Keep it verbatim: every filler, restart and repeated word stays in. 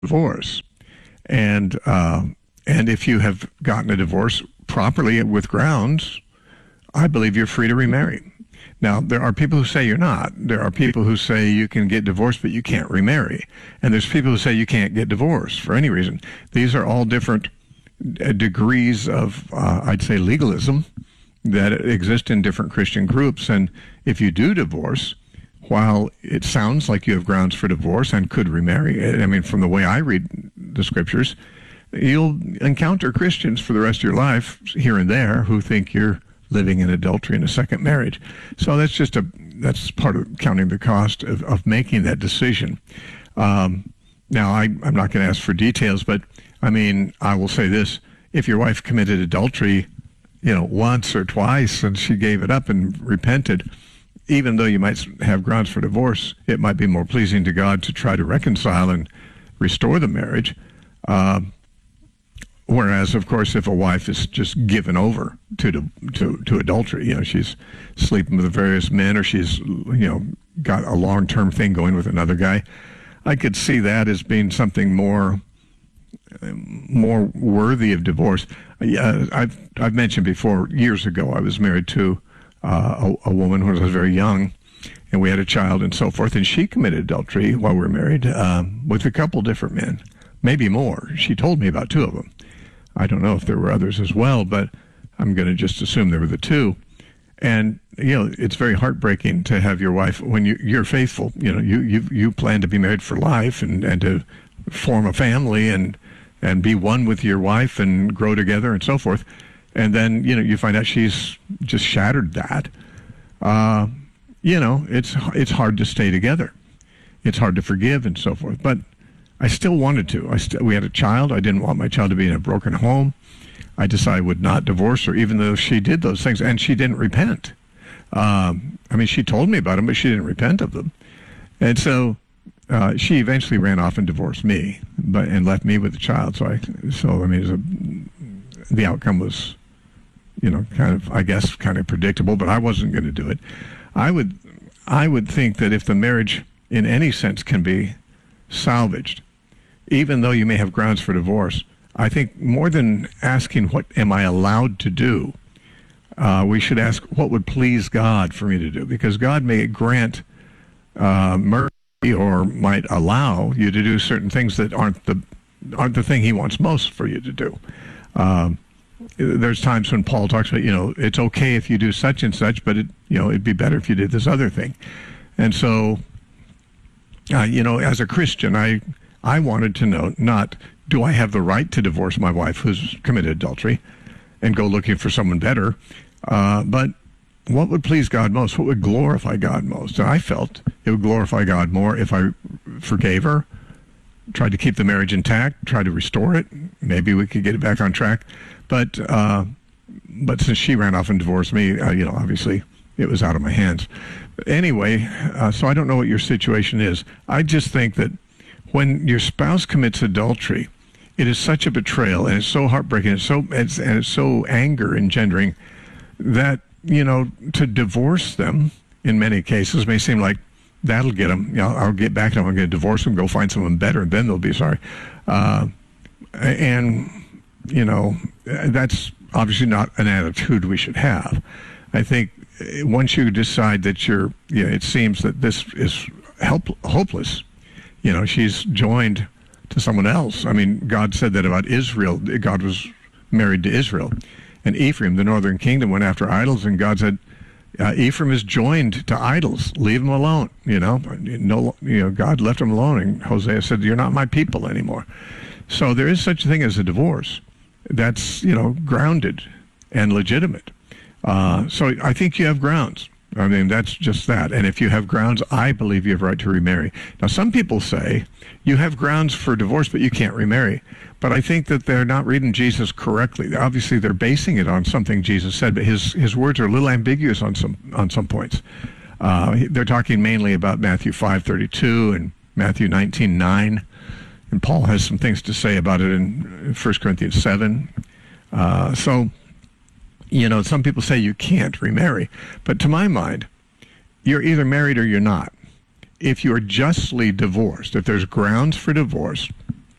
divorce. And uh, and if you have gotten a divorce properly with grounds, I believe you're free to remarry. Now, there are people who say you're not. There are people who say you can get divorced, but you can't remarry. And there's people who say you can't get divorced for any reason. These are all different uh, degrees of, uh, I'd say, legalism that exist in different Christian groups. And if you do divorce, while it sounds like you have grounds for divorce and could remarry, I mean, from the way I read the scriptures, you'll encounter Christians for the rest of your life here and there who think you're living in adultery in a second marriage. So that's just a, that's part of counting the cost of, of making that decision. Um, now, I, I'm not going to ask for details, but I mean, I will say this. If your wife committed adultery, you know, once or twice and she gave it up and repented, even though you might have grounds for divorce, it might be more pleasing to God to try to reconcile and restore the marriage. Uh, Whereas, of course, if a wife is just given over to, to to adultery, you know, she's sleeping with various men, or she's, you know, got a long-term thing going with another guy, I could see that as being something more more worthy of divorce. Uh, I've I've mentioned before, years ago, I was married to uh, a, a woman when I was very young, and we had a child and so forth, and she committed adultery while we were married um, with a couple different men, maybe more. She told me about two of them. I don't know if there were others as well, but I'm going to just assume there were the two. And, you know, it's very heartbreaking to have your wife, when you, you're faithful, you know, you, you, you plan to be married for life and, and to form a family and, and be one with your wife and grow together and so forth. And then, you know, you find out she's just shattered that. Uh, you know, it's, it's hard to stay together. It's hard to forgive and so forth. But I still wanted to. I st- we had a child. I didn't want my child to be in a broken home. I decided I would not divorce her, even though she did those things, and she didn't repent. Um, I mean, she told me about them, but she didn't repent of them. And so uh, she eventually ran off and divorced me, but and left me with the child. So I, so I mean, it was a, the outcome was, you know, kind of, I guess, kind of predictable. But I wasn't going to do it. I would, I would think that if the marriage, in any sense, can be salvaged, even though you may have grounds for divorce, I think more than asking what am I allowed to do, uh, we should ask what would please God for me to do, because God may grant uh, mercy or might allow you to do certain things that aren't the aren't the thing He wants most for you to do. Um, there's times when Paul talks about, you know, it's okay if you do such and such, but it, you know, it'd be better if you did this other thing. And so, uh, you know, as a Christian, I. I wanted to know, not do I have the right to divorce my wife who's committed adultery and go looking for someone better, uh, but what would please God most? What would glorify God most? And I felt it would glorify God more if I forgave her, tried to keep the marriage intact, tried to restore it. Maybe we could get it back on track. But uh, but since she ran off and divorced me, uh, you know, obviously it was out of my hands. But anyway, uh, so I don't know what your situation is. I just think that when your spouse commits adultery, it is such a betrayal, and it's so heartbreaking, it's so it's, and it's so anger engendering that, you know, to divorce them in many cases may seem like that'll get them. You know, I'll get back to them. I'm going to divorce them, go find someone better, and then they'll be sorry. Uh, and you know, that's obviously not an attitude we should have. I think once you decide that you're, you know, it seems that this is help, hopeless. You know, she's joined to someone else. I mean, God said that about Israel. God was married to Israel. And Ephraim, the northern kingdom, went after idols, and God said, uh, Ephraim is joined to idols. Leave him alone. You know, no, you know, God left him alone, and Hosea said, you're not my people anymore. So there is such a thing as a divorce that's, you know, grounded and legitimate. Uh, so I think you have grounds. I mean, that's just that. And if you have grounds, I believe you have a right to remarry. Now, some people say you have grounds for divorce, but you can't remarry. But I think that they're not reading Jesus correctly. Obviously, they're basing it on something Jesus said, but his, his words are a little ambiguous on some on some points. Uh, they're talking mainly about Matthew five thirty-two and Matthew nineteen nine. And Paul has some things to say about it in First Corinthians seven. Uh, so... You know, some people say you can't remarry, but to my mind, you're either married or you're not. If you're justly divorced, if there's grounds for divorce,